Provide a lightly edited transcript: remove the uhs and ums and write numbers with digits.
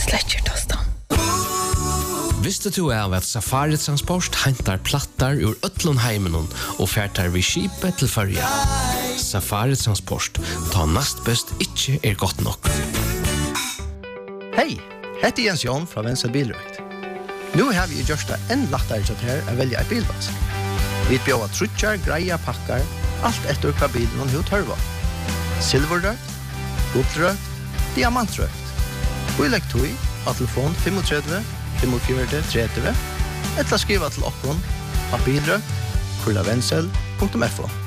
släcker tastan. Visste du av at Safari Transport hentar plattar ur ötlun heimenon og färtar vid skipet til Førja? Safari Transport, ta nast best ikkje godt nok. Hei, heter Jens Jon fra Vensel Bilrøkt. Nu har vi gjort det enn lettere til her å velge en bilvask. Vi bjør trutjar, greia, pakkar, alt etter hva bilen og tørva. Silverrøkt, gullrøkt, diamantrøkt. Og i legg tog av telefon 35 45 30 eller skriva til okkon av bilrøkt, kurlavensel.fo.